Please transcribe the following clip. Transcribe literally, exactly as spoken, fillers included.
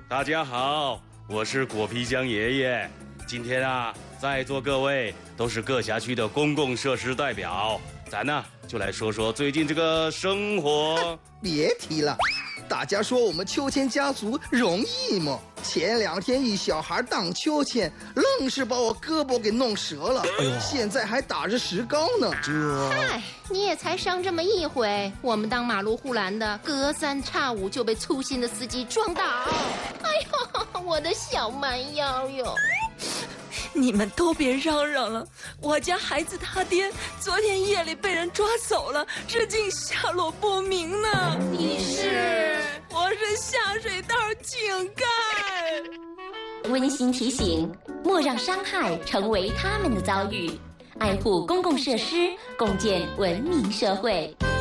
大家好，我是果皮匠爷爷。今天啊，在座各位都是各辖区的公共设施代表，咱呢就来说说最近这个生活。 别提了，大家说我们秋千家族容易吗？前两天一小孩荡秋千，愣是把我胳膊给弄折了，哎呦，现在还打着石膏呢。这， 嗨，你也才伤这么一回，我们当马路护栏的，隔三差五就被粗心的司机撞倒。哎呦，我的小蛮腰哟！ 你们都别嚷嚷了，我家孩子他爹昨天夜里被人抓走了，至今下落不明呢。 你是？ 我是下水道井盖。 温馨提醒：莫让伤害成为他们的遭遇，爱护公共设施，共建文明社会。